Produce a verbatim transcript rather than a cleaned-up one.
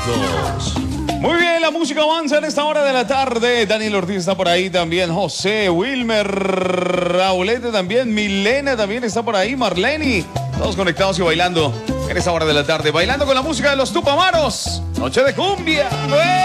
Santos. Muy bien, la música avanza en esta hora de la tarde. Daniel Ortiz está por ahí también. José, Wilmer, Raulete también. Milena también está por ahí. Marleni. Todos conectados y bailando en esta hora de la tarde. Bailando con la música de los Tupamaros. Noche de cumbia. ¡Eh!